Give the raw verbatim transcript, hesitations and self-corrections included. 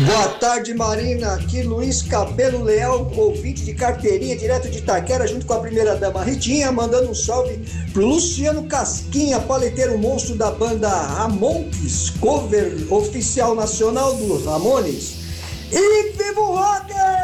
Boa tarde, Marina. Aqui Luiz Cabelo Leal, ouvinte de carteirinha, direto de Itaquera, junto com a primeira-dama Ritinha, mandando um salve pro Luciano Casquinha, paleteiro monstro da banda Ramones, cover oficial nacional dos Ramones. E viva o rock!